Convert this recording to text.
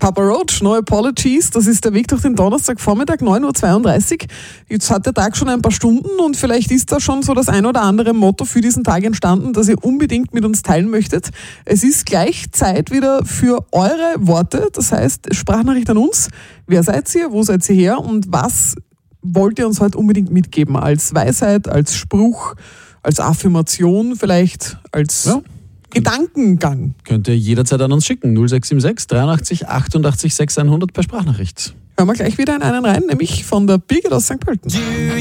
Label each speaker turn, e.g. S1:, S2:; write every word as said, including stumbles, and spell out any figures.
S1: Papa Roach, No Apologies, das ist der Weg durch den Donnerstagvormittag, neun Uhr zweiunddreißig. Jetzt hat der Tag schon ein paar Stunden und vielleicht ist da schon so das ein oder andere Motto für diesen Tag entstanden, das ihr unbedingt mit uns teilen möchtet. Es ist gleich Zeit wieder für eure Worte, das heißt Sprachnachricht an uns. Wer seid ihr, wo seid ihr her und was wollt ihr uns heute unbedingt mitgeben? Als Weisheit, als Spruch, als Affirmation, vielleicht als... Ja. Gedankengang.
S2: Könnt ihr jederzeit an uns schicken. null sechs sieben sechs dreiundachtzig achtundachtzig sechshundert per Sprachnachricht.
S1: Hören wir gleich wieder in einen rein, nämlich von der Birgit aus Sankt Pölten.